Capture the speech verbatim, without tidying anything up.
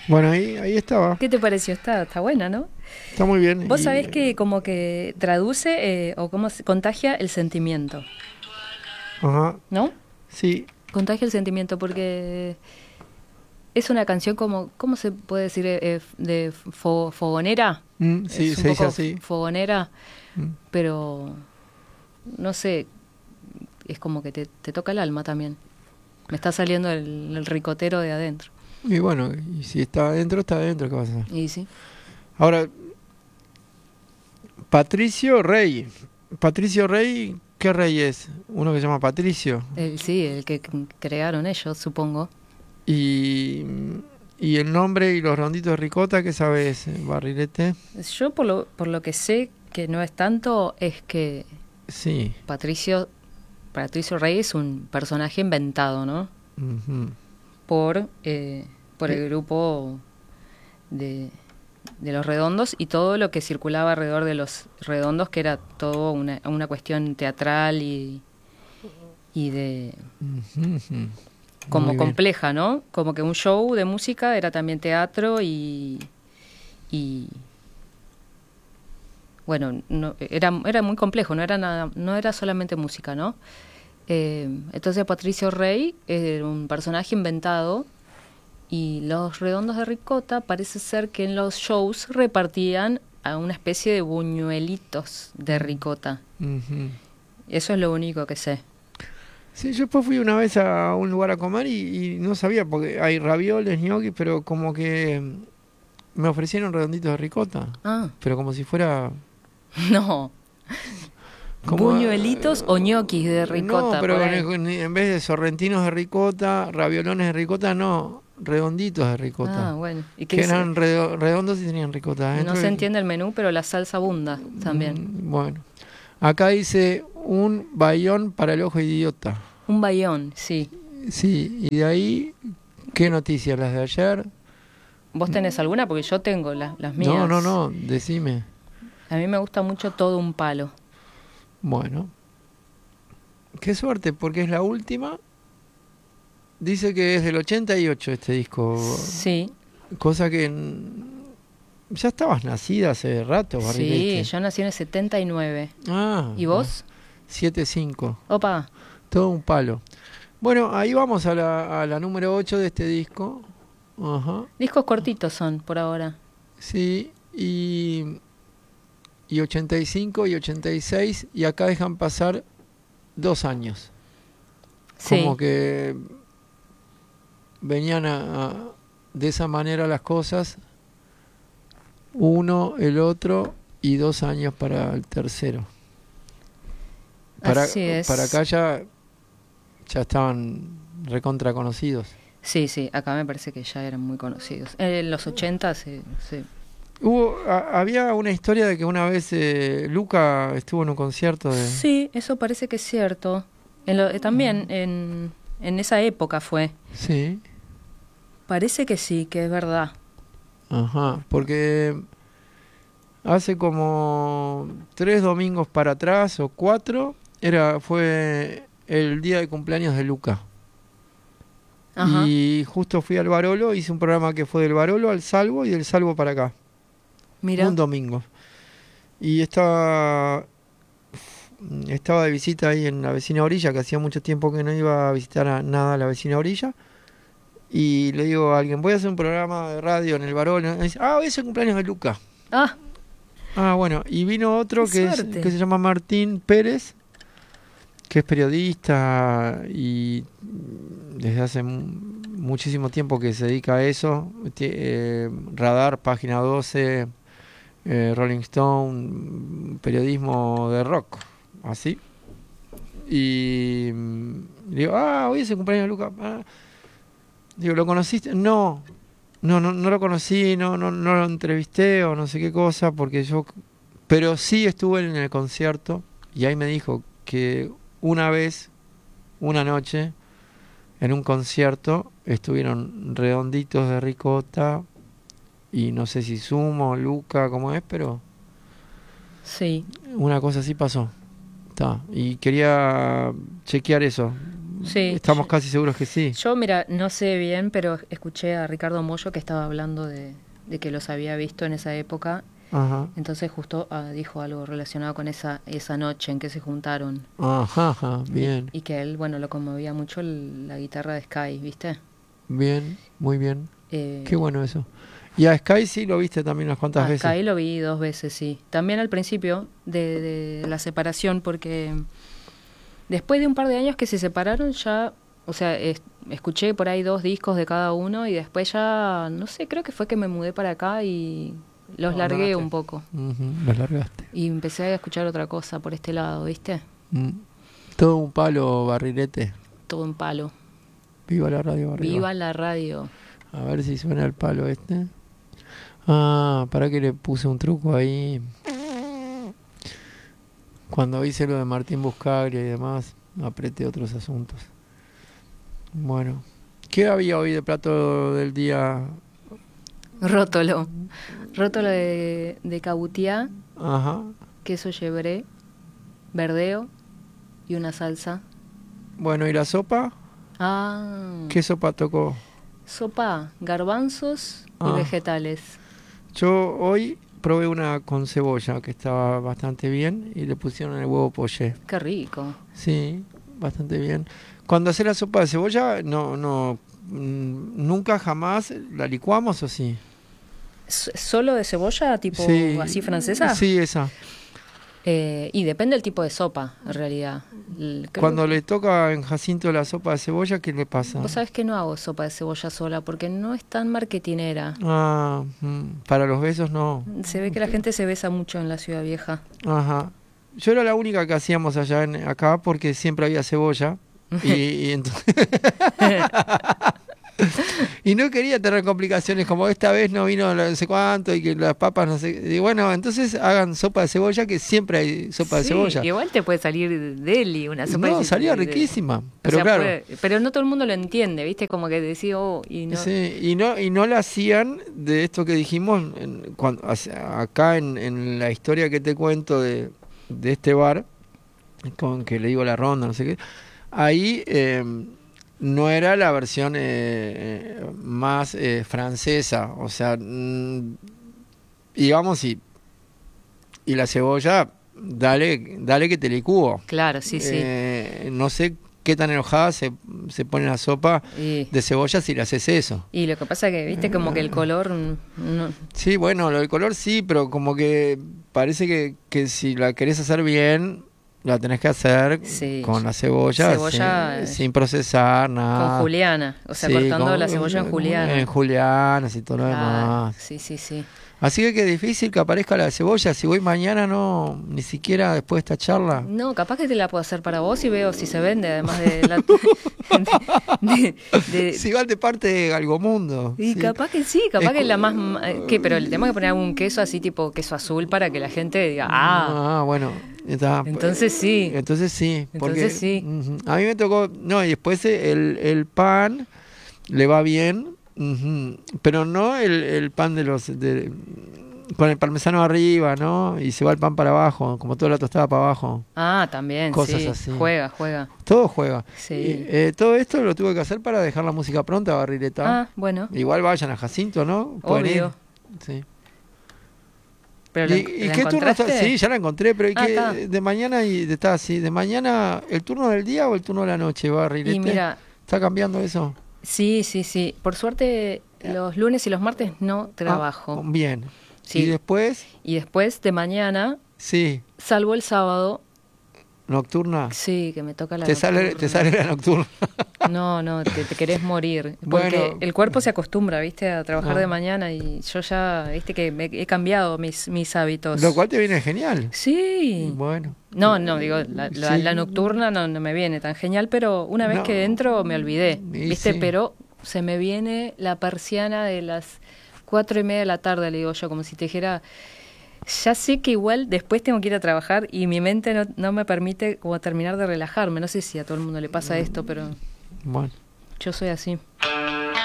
Bueno, ahí, ahí estaba. ¿Qué te pareció? Está, está buena, ¿no? Está muy bien. Vos y, sabés que como que traduce eh, o cómo se contagia el sentimiento, Ajá, ¿no? sí. Contagia el sentimiento porque es una canción como, ¿cómo se puede decir? Eh, eh, de fo- fogonera. Mm, sí, Es un se dice poco así. fogonera, Mm. pero no sé, es como que te, te toca el alma también. Me está saliendo el, el ricotero de adentro. Y bueno, y si está adentro, está adentro, ¿qué vas a hacer? Y sí. Ahora, Patricio Rey. Patricio Rey, ¿qué rey es? Uno que se llama Patricio. El, sí, el que c- crearon ellos, supongo. Y, y el nombre y los ronditos de ricota, ¿qué sabes, Barrilete? Yo por lo, por lo que sé que no es tanto, es que Sí. Patricio, Patricio Rey es un personaje inventado, ¿no? Ujú. Por, eh, por Eh, el grupo de, de los redondos y todo lo que circulaba alrededor de los redondos, que era todo una, una cuestión teatral y, y de ujú, ujú. como Muy bien. compleja, ¿no? Como que un show de música era también teatro y, y bueno, no, era, era muy complejo, no era nada, no era solamente música, ¿no? Eh, entonces Patricio Rey era un personaje inventado y los redondos de ricota parece ser que en los shows repartían a una especie de buñuelitos de ricota. Ujú. Eso es lo único que sé. Sí, yo después fui una vez a un lugar a comer y, y no sabía, porque hay ravioles, gnocchi, pero como que mm, me ofrecieron redonditos de ricota. Ah, Pero como si fuera... no. Como, Buñuelitos o ñoquis de eh, no, ricota, por pero ahí. en, en vez de sorrentinos de ricota, raviolones de ricota, no, redonditos de Ah, ricota. bueno. ¿Y qué Que es? eran redo- redondos y tenían ricota No adentro. se y- entiende el menú, pero la salsa abunda también. mm, bueno, acá dice un bayón para el ojo idiota. Un bayón, sí. Sí, y de ahí, ¿qué noticias? ¿Las de ayer? ¿Vos tenés alguna? Porque yo tengo la- las No, no, mías. no, decime. A mí me gusta mucho Todo un palo. Bueno, qué suerte, porque es la última. Dice que es del ochenta y ocho este disco, Sí, cosa que mm, ya estabas nacida hace rato, sí, Barrilete. yo nací en el setenta y nueve. Ah, ¿Y bueno, vos? siete cinco, Opa, todo un palo. Bueno, ahí vamos a la, a la número ocho de este disco. Ajá, discos cortitos son por ahora. sí, y, y ochenta y cinco y ochenta y seis, y acá dejan pasar dos años. Como Sí, que venían a, a- de esa manera las cosas, uno, el otro y dos años para el tercero. Para, así para es. acá ya, ya estaban recontra conocidos. Sí, sí, acá me parece que ya eran muy conocidos. En los ochenta, sí, sí. Hubo, a- había una historia de que una vez eh, Luca estuvo en un concierto de... Sí, eso parece que es cierto. En lo- eh, también en, en esa época fue. Sí, Parece que sí, que es verdad. ajá, porque hace como tres domingos para atrás o cuatro, era, fue el día de cumpleaños de Luca. Ajá, Y justo fui al Barolo, hice un programa que fue del Barolo al Salvo y del Salvo para acá. Un mira. domingo. Y estaba, estaba de visita ahí en la vecina orilla, que hacía mucho tiempo que no iba a visitar a nada a la vecina orilla. Y le digo a alguien, voy a hacer un programa de radio en el Barolo. Y dice, ah, hoy es el cumpleaños de Luca. Ah, Ah, bueno. Y vino qué otro que, es, que suerte. se llama Martín Pérez, que es periodista y desde hace mu- muchísimo tiempo que se dedica a eso. Tie- eh, Radar, Página doce, eh, Rolling Stone, periodismo de rock, así. Y mm, digo, ah, hoy es el cumpleaños de Luca. Ah. Digo, ¿lo conociste? No, no, no, no lo conocí, no, no, no lo entrevisté o no sé qué cosa, porque yo... Pero sí estuve en el concierto y ahí me dijo que una vez, una noche, en un concierto, estuvieron redonditos de ricota y no sé si Sumo, Luca, cómo es, pero Sí. una cosa así pasó. Ta, y quería chequear eso. Sí, estamos yo, casi seguros que sí. Yo, mira, no sé bien, pero escuché a Ricardo Mollo que estaba hablando de, de que los había visto en esa época. Ajá. Entonces justo ah, dijo algo relacionado con esa esa noche en que se juntaron. Ajá, ajá, bien. Y, y que él, bueno, lo conmovía mucho el, la guitarra de Sky, ¿viste? Bien, muy bien. Eh, Qué bueno eso. Y a Sky sí lo viste también unas cuantas a veces. Sky lo vi dos veces, sí. También al principio de, de la separación, porque después de un par de años que se separaron ya, o sea, es, escuché por ahí dos discos de cada uno y después ya, no sé, creo que fue que me mudé para acá y los No, largué no, un poco. Uh-huh, los largaste. Y empecé a escuchar otra cosa por este lado, ¿viste? Mm. Todo un palo, Barrilete. Todo un palo. Viva la radio, arriba. Viva la radio. A ver si suena el palo este. Ah, para que le puse un truco ahí. Cuando hice lo de Martín Buscaglia y demás, apreté otros asuntos. Bueno, ¿qué había hoy de plato del día? Rótolo. Rótolo de, de cabutiá, Ajá. queso chevré, verdeo y una salsa. Bueno, ¿y la sopa? Ah. ¿Qué sopa tocó? Sopa, garbanzos y Ah. vegetales. Yo hoy probé una con cebolla que estaba bastante bien y le pusieron el huevo poché. Qué rico. Sí, bastante bien. Cuando haces la sopa de cebolla, no, no, mm, nunca jamás la licuamos, ¿o sí? S- ¿Solo de cebolla, tipo Sí, así francesa? Sí, esa. Eh, y depende del tipo de sopa, en realidad. L- creo Cuando que- le toca en Jacinto la sopa de cebolla, ¿qué le pasa? Vos sabés que no hago sopa de cebolla sola porque no es tan marketinera. Ah, mm, para los besos no. Se ve que la gente se besa mucho en la ciudad vieja. Ajá. Yo era la única que hacíamos allá en, acá porque siempre había cebolla. Y, y entonces y no quería tener complicaciones como esta vez no vino no sé cuánto y que las papas no sé. Y bueno, entonces hagan sopa de cebolla, que siempre hay sopa de Sí, cebolla. igual te puede salir deli una sopa No, de salía de- riquísima, o pero sea, claro. puede- pero no todo el mundo lo entiende, ¿viste? Como que decís, oh, y no. Sí, y no y no la hacían de esto que dijimos en- cuando, hace- acá en, en la historia que te cuento de, de este bar, con que le digo la ronda, no sé qué. Ahí eh, no era la versión eh, eh, más eh, francesa, o sea, mm, digamos, y, y la cebolla, dale, dale que te licúo. Claro, sí, sí. Eh, no sé qué tan enojada se, se pone la sopa Y, de cebolla si le haces eso. y lo que pasa que, viste, como que el color. mm, no- Sí, bueno, lo del color sí, pero como que parece que, que si la querés hacer bien, la tenés que hacer Sí. con la cebolla, Cebolla, sin, sin procesar nada. con juliana, o sea, Sí, cortando con- la cebolla en juliana. En julianas y todo lo Claro, demás. sí, sí, sí. Así que qué difícil que aparezca la cebolla. Si voy mañana, no, ni siquiera después de esta charla. No, capaz que te la puedo hacer para vos y veo si se vende, además de la. de- de- Si igual de parte de Galgomundo. y sí. capaz que sí, capaz que Escu- es la más. ma- eh, ¿Qué? Pero le tenemos que poner algún queso así, tipo queso azul, para que la gente diga, ah, Ah, bueno. Está. entonces sí. Entonces sí. Porque, Entonces sí. ujú. A mí me tocó. No, y después el, el pan le va bien. Ujú. Pero no el, el pan de los. De, con el parmesano arriba, ¿no? Y se va el pan para abajo, como toda la tostada para abajo. Ah, también, Cosas sí. así. Juega, juega. Todo juega. Sí. Y, eh, todo esto lo tuve que hacer para dejar la música pronta, Barrileta. Ah, bueno, Igual vayan a Jacinto, ¿no? Pueden ir. obvio. Sí. Pero ¿Y, la, y la qué turno está? encontraste? Sí, ya la encontré, pero ¿y Ah, qué, está. de mañana y de está así? ¿De mañana el turno del día o el turno de la noche, Barrilete? Y mira, ¿Está cambiando eso? sí, sí, sí. Por suerte, los lunes y los martes no trabajo. Ah, bien. Sí. Y después, Y después de mañana, sí, salvo el sábado, nocturna. sí, que me toca la Te sale, nocturna. te sale la nocturna. No, no, te, te querés morir. Porque Bueno. el cuerpo se acostumbra, ¿viste? A trabajar Ah. de mañana y yo ya, ¿viste? Que me, he cambiado mis, mis hábitos. Lo cual te viene genial. Sí. Bueno. No, no, digo, la, la- Sí. la nocturna no, no me viene tan genial, pero una vez No. que entro me olvidé, Y ¿viste? sí. Pero se me viene la persiana de las cuatro y media de la tarde, le digo yo, como si te dijera, ya sé que igual después tengo que ir a trabajar y mi mente no, no me permite como terminar de relajarme. No sé si a todo el mundo le pasa esto, pero Bueno. yo soy así.